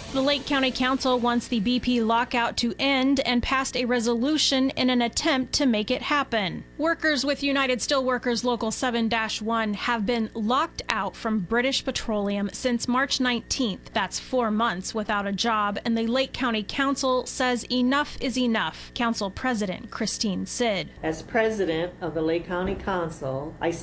The Lake County Council wants the BP lockout to end and passed a resolution in an attempt to make it happen. Workers with United Steelworkers Local 7-1 have been locked out from British Petroleum since March 19th. That's 4 months without a job, and the Lake County Council says enough is enough. Council President Christine Sid. As president of the Lake County Council, I